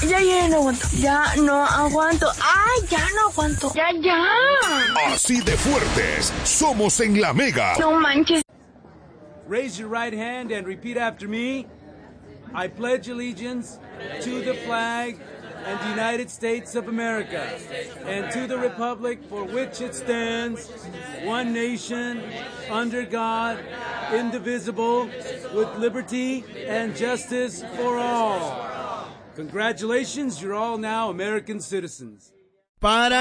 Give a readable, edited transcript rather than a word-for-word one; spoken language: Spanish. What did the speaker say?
Ya no aguanto. Ya no aguanto. ¡Ay, ya no aguanto! ¡Ya! Así de fuertes somos en La Mega. No manches. Raise your right hand and repeat after me. I pledge allegiance to the flag and the United States of America and to the republic for which it stands, one nation, under God, indivisible, with liberty and justice for all. Congratulations, you're all now American citizens. Para